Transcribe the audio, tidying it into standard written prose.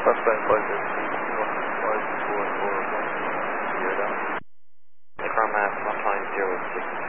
Suspect flight 15441, zero down. Aircraft mass 1.06.